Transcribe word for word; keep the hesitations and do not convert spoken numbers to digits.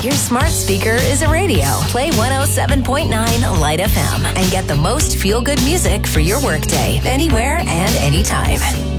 Your smart speaker is a radio. Play one oh seven point nine Light F M and get the most feel-good music for your workday, anywhere and anytime.